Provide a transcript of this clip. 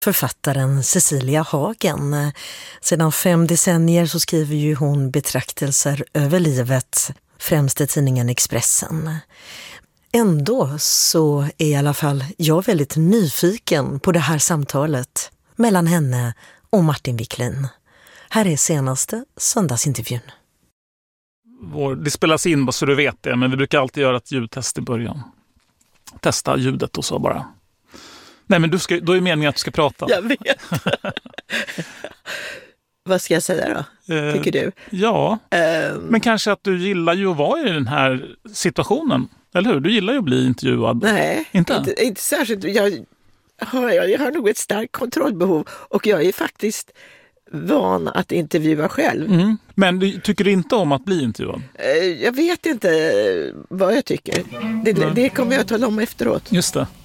Författaren Cecilia Hagen. Sedan 5 decennier så skriver ju hon betraktelser över livet, främst i tidningen Expressen. Ändå så är i alla fall jag väldigt nyfiken på det här samtalet mellan henne och Martin Wiklin. Här är senaste söndagsintervjun. Det spelas in bara så du vet det, men vi brukar alltid göra ett ljudtest i början. Testa ljudet och så bara. Nej, men då är meningen att du ska prata. Jag vet. Vad ska jag säga då, tycker du? Ja, men kanske att du gillar ju att vara i den här situationen. Eller hur? Du gillar ju att bli intervjuad. Nej, inte särskilt. Jag har nog ett starkt kontrollbehov och jag är faktiskt van att intervjua själv. Mm. Men du tycker inte om att bli intervjuad? Jag vet inte vad jag tycker. Det kommer jag att tala om efteråt. Just det.